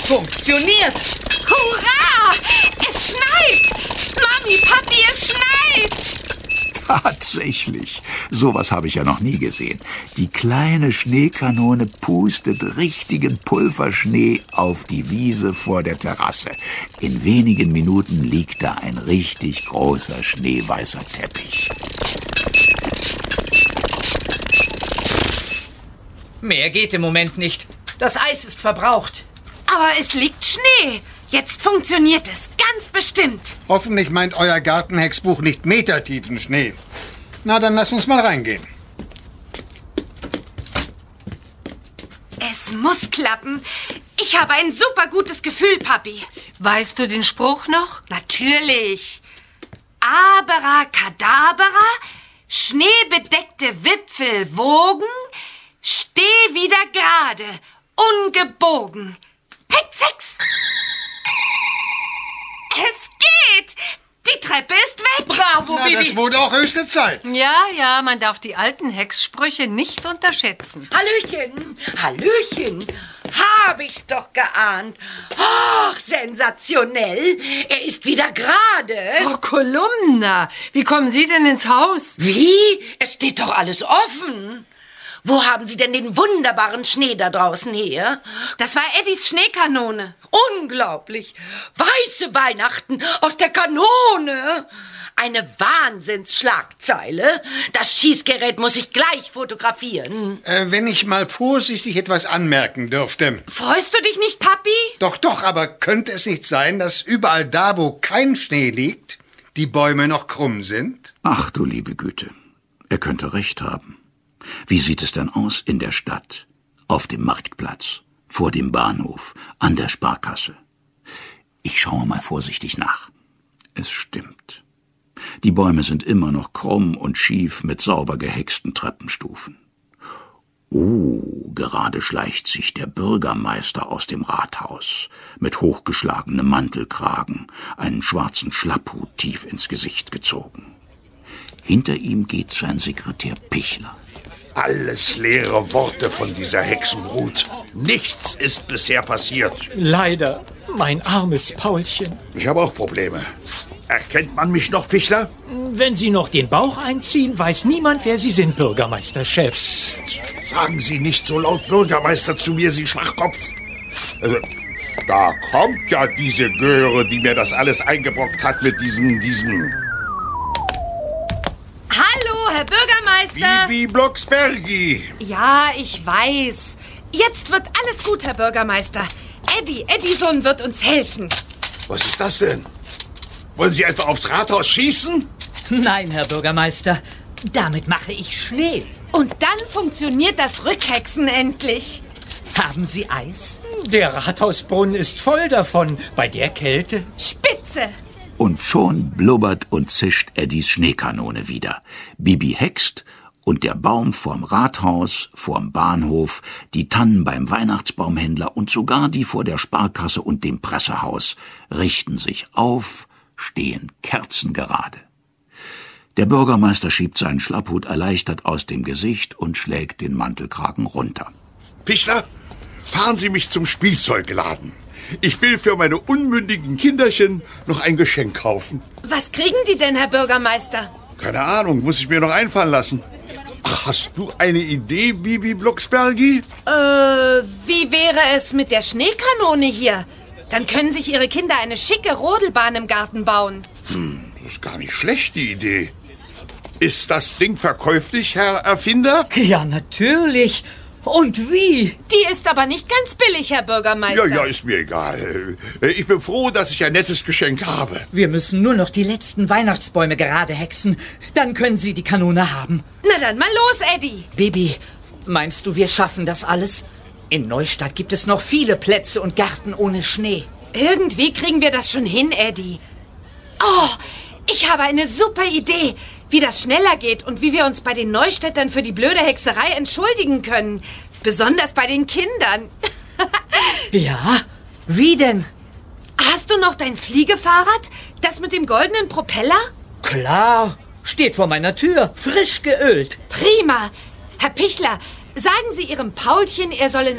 funktioniert. Hurra! Es schneit! Mami, Papi, es schneit! Tatsächlich. Sowas habe ich ja noch nie gesehen. Die kleine Schneekanone pustet richtigen Pulverschnee auf die Wiese vor der Terrasse. In wenigen Minuten liegt da ein richtig großer schneeweißer Teppich. Mehr geht im Moment nicht. Das Eis ist verbraucht. Aber es liegt Schnee. Jetzt funktioniert es, ganz bestimmt. Hoffentlich meint euer Gartenhexbuch nicht metertiefen Schnee. Na, dann lass uns mal reingehen. Es muss klappen. Ich habe ein super gutes Gefühl, Papi. Weißt du den Spruch noch? Natürlich. Abracadabra, schneebedeckte Wipfel wogen, steh wieder gerade, ungebogen. Hex, Hex! Es geht! Die Treppe ist weg! Bravo, Na, Bibi! das wurde auch höchste Zeit. Ja, man darf die alten Hexsprüche nicht unterschätzen. Hallöchen, Hallöchen. Habe ich's doch geahnt. Ach, sensationell. Er ist wieder gerade. Frau Kolumna, wie kommen Sie denn ins Haus? Wie? Es steht doch alles offen. Wo haben Sie denn den wunderbaren Schnee da draußen her? Das war Eddies Schneekanone. Unglaublich. Weiße Weihnachten aus der Kanone. Eine Wahnsinnsschlagzeile. Das Schießgerät muss ich gleich fotografieren. Wenn ich mal vorsichtig etwas anmerken dürfte. Freust du dich nicht, Papi? Doch, aber könnte es nicht sein, dass überall da, wo kein Schnee liegt, die Bäume noch krumm sind? Ach du liebe Güte, er könnte recht haben. Wie sieht es denn aus in der Stadt? Auf dem Marktplatz, vor dem Bahnhof, an der Sparkasse? Ich schaue mal vorsichtig nach. Es stimmt. Die Bäume sind immer noch krumm und schief mit sauber gehexten Treppenstufen. Oh, gerade schleicht sich der Bürgermeister aus dem Rathaus, mit hochgeschlagenem Mantelkragen, einen schwarzen Schlapphut tief ins Gesicht gezogen. Hinter ihm geht sein Sekretär Pichler. Alles leere Worte von dieser Hexenbrut. Nichts ist bisher passiert. Leider, mein armes Paulchen. Ich habe auch Probleme. Erkennt man mich noch, Pichler? Wenn Sie noch den Bauch einziehen, weiß niemand, wer Sie sind, Bürgermeisterchef. Psst. Sagen Sie nicht so laut Bürgermeister zu mir, Sie Schwachkopf. Da kommt ja diese Göre, die mir das alles eingebrockt hat mit diesem... Hallo, Herr Bürgermeister. Bibi Blocksbergi. Ja, ich weiß. Jetzt wird alles gut, Herr Bürgermeister. Edison wird uns helfen. Was ist das denn? Wollen Sie etwa aufs Rathaus schießen? Nein, Herr Bürgermeister. Damit mache ich Schnee. Und dann funktioniert das Rückhexen endlich. Haben Sie Eis? Der Rathausbrunnen ist voll davon, bei der Kälte. Spitze. Und schon blubbert und zischt Eddies Schneekanone wieder. Bibi hext und der Baum vorm Rathaus, vorm Bahnhof, die Tannen beim Weihnachtsbaumhändler und sogar die vor der Sparkasse und dem Pressehaus richten sich auf, stehen kerzengerade. Der Bürgermeister schiebt seinen Schlapphut erleichtert aus dem Gesicht und schlägt den Mantelkragen runter. Pichler, fahren Sie mich zum Spielzeugladen. Ich will für meine unmündigen Kinderchen noch ein Geschenk kaufen. Was kriegen die denn, Herr Bürgermeister? Keine Ahnung, muss ich mir noch einfallen lassen. Ach, hast du eine Idee, Bibi Blocksbergi? Wie wäre es mit der Schneekanone hier? Dann können sich Ihre Kinder eine schicke Rodelbahn im Garten bauen. Das ist gar nicht schlecht, die Idee. Ist das Ding verkäuflich, Herr Erfinder? Ja, natürlich. Und wie? Die ist aber nicht ganz billig, Herr Bürgermeister. Ja, ist mir egal. Ich bin froh, dass ich ein nettes Geschenk habe. Wir müssen nur noch die letzten Weihnachtsbäume gerade hexen. Dann können Sie die Kanone haben. Na dann mal los, Eddie. Bibi, meinst du, wir schaffen das alles? In Neustadt gibt es noch viele Plätze und Gärten ohne Schnee. Irgendwie kriegen wir das schon hin, Eddie. Oh, ich habe eine super Idee, wie das schneller geht und wie wir uns bei den Neustädtern für die blöde Hexerei entschuldigen können. Besonders bei den Kindern. Ja? Wie denn? Hast du noch dein Fliegefahrrad? Das mit dem goldenen Propeller? Klar. Steht vor meiner Tür. Frisch geölt. Prima. Herr Pichler, sagen Sie Ihrem Paulchen, er soll in